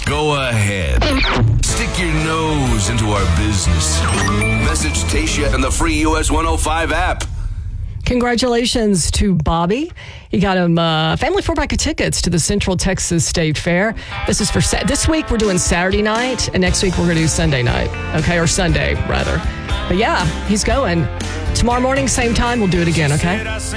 Go ahead. Stick your nose into our business. Message Tasha and the free US 105 app. Congratulations to Bobby. He got him family 4-pack of tickets to the Central Texas State Fair. This is for this week. We're doing Saturday night, and next week we're going to do Sunday night. Okay, or Sunday rather. But yeah, he's going tomorrow morning, same time. We'll do it again. Okay.